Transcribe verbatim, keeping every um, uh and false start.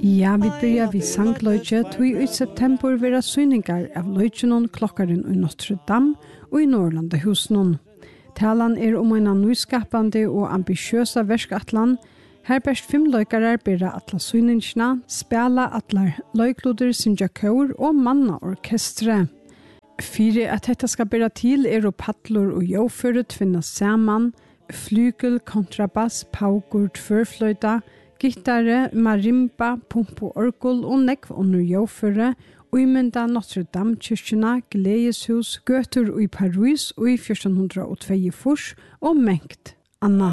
Ja, vi börjar vid sangløyge, tog i september vera syningar av løygenon klokkaren i Notre Dame og i Norlandahusen. Talan er om en nyskapande og ambitiøsa verskatlan. Her best fem løykarar bera atla syningsna, spela atlar løykluder, synja kår og manna orkestre. Fyre at dette skal bera til er og paddlor og jåføre tvinna saman, flygel, kontrabass, paugur, tvørfløyta, gittare, marimba, pump og orgel og nekv under jåføre, uimenda Notre Dame kyrkjena, gledeshus, gøtur i Paris og i fjorton hundre og tjueto og mengt anna.